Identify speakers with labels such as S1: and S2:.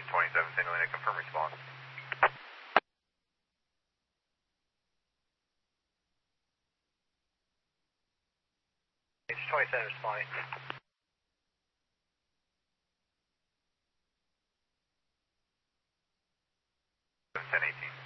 S1: 27 St. Helena, confirm response.
S2: It's 27 responding.
S1: 1018.